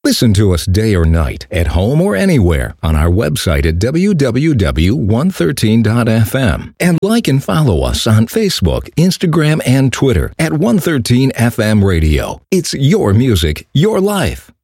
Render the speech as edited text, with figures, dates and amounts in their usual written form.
Listen to us day or night, at home or anywhere, on our website at www.113.fm. And like and follow us on Facebook, Instagram, and Twitter at 113FM Radio. It's your music, your life.